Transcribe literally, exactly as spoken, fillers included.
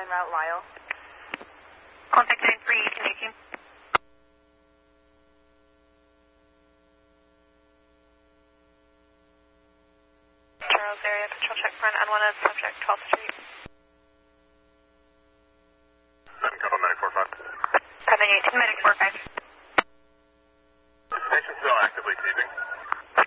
route, Lyle. Contact nine three eight eighteen. Charles area, patrol check for an unwanted subject, twelfth Street. Seven, couple medic four five. Coming eighteen, medic four